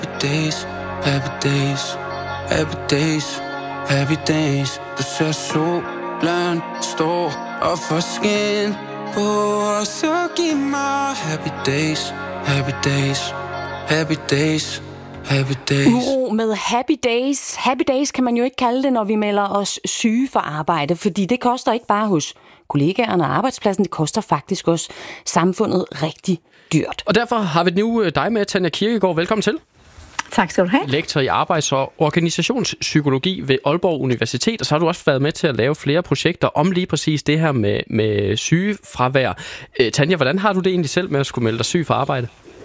days, happy days, happy days, happy days. Du ser solen stå op for skin på os, så giv mig happy days, happy days, happy days, happy days. Uro med happy days. Happy days kan man jo ikke kalde det, når vi melder os syge for arbejde, fordi det koster ikke bare hos kollegaerne og arbejdspladsen, det koster faktisk også samfundet rigtig dyrt. Og derfor har vi nu dig med, Tanja Kirkegaard. Velkommen til. Tak skal du have. Lektor i arbejds- og organisationspsykologi ved Aalborg Universitet, og så har du også været med til at lave flere projekter om lige præcis det her med sygefravær. Tanja, hvordan har du det egentlig selv med at skulle melde dig syg for arbejde?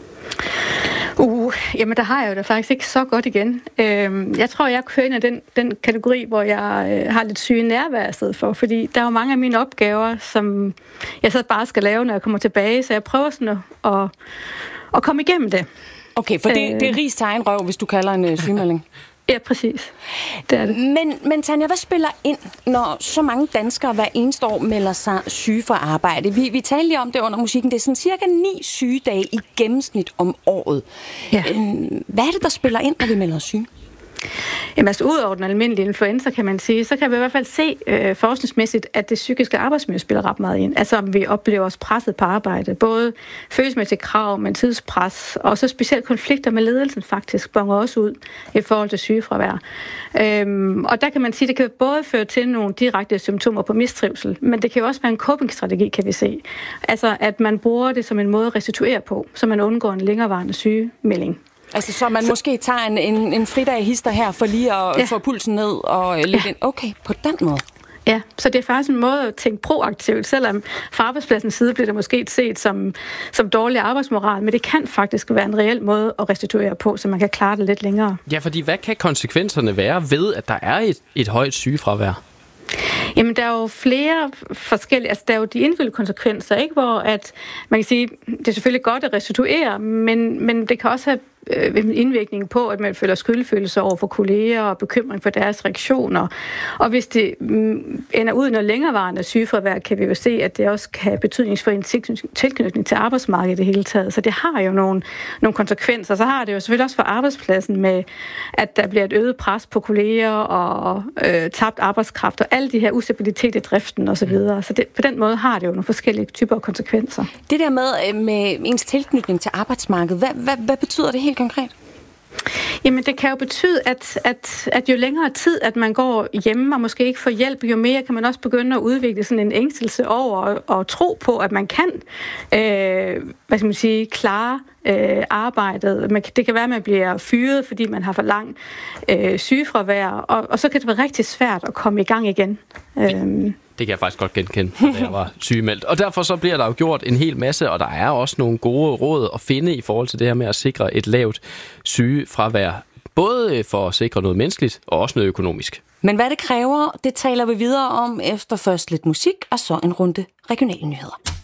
Jamen der har jeg jo da faktisk ikke så godt igen. Jeg tror, jeg kører ind i den kategori, hvor jeg har lidt syge nærvær i stedet for, fordi der er jo mange af mine opgaver, som jeg så bare skal lave, når jeg kommer tilbage, så jeg prøver sådan at komme igennem det. Okay, for det er rigs til egen røv, hvis du kalder en sygemelding. Ja, præcis. Det er det. Men Tanja, hvad spiller ind, når så mange danskere hver eneste år melder sig syge for arbejde? Vi talte lige om det under musikken. Det er sådan cirka 9 sygedage i gennemsnit om året. Ja. Hvad er det, der spiller ind, når vi melder os syge? Jamen altså, ud over den almindelige influenza, kan man sige, så kan vi i hvert fald se forskningsmæssigt, at det psykiske arbejdsmiljø spiller ret meget ind. Altså, om vi oplever os presset på arbejde. Både følelsesmæssige krav, men tidspres, og så specielt konflikter med ledelsen faktisk bonger også ud i forhold til sygefravær. Og der kan man sige, at det kan både føre til nogle direkte symptomer på mistrivsel, men det kan jo også være en coping-strategi, kan vi se. Altså, at man bruger det som en måde at restituere på, så man undgår en længerevarende sygemelding. Altså, så man måske tager en fridag hister her for lige at få pulsen ned og lidt ind. Okay, på den måde. Ja, så det er faktisk en måde at tænke proaktivt, selvom fra arbejdspladsens side bliver det måske set som dårlig arbejdsmoral, men det kan faktisk være en reel måde at restituere på, så man kan klare det lidt længere. Ja, fordi hvad kan konsekvenserne være ved, at der er et højt sygefravær? Jamen, der er jo flere forskellige, altså der er jo de individuelle konsekvenser, ikke? Hvor at man kan sige, det er selvfølgelig godt at restituere, men det kan også have en indvirkning på, at man føler skyldfølelse over for kolleger og bekymring for deres reaktioner. Og hvis det ender ud i noget længerevarende sygefravær, kan vi jo se, at det også kan have betydning for en tilknytning til arbejdsmarkedet i det hele taget. Så det har jo nogle konsekvenser. Så har det jo selvfølgelig også for arbejdspladsen med, at der bliver et øget pres på kolleger og tabt arbejdskraft og alle de her ustabilitet i driften osv. Så på den måde har det jo nogle forskellige typer af konsekvenser. Det der med ens tilknytning til arbejdsmarkedet, hvad betyder det helt konkret? Jamen, det kan jo betyde, at jo længere tid, at man går hjemme og måske ikke får hjælp, jo mere kan man også begynde at udvikle sådan en ængstelse over og tro på, at man kan, klare arbejdet. Det kan være, at man bliver fyret, fordi man har for lang sygefravær, og så kan det være rigtig svært at komme i gang igen. Det kan jeg faktisk godt genkende, da jeg var sygemeldt. Og derfor så bliver der jo gjort en hel masse, og der er også nogle gode råd at finde i forhold til det her med at sikre et lavt sygefravær. Både for at sikre noget menneskeligt og også noget økonomisk. Men hvad det kræver, det taler vi videre om efter først lidt musik, og så en runde regionale nyheder.